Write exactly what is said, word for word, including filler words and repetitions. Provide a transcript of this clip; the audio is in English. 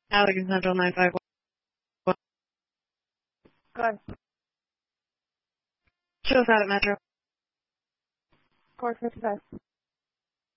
Allegan Central nine five one. Go ahead. Show us out at Metro. four fifty-five.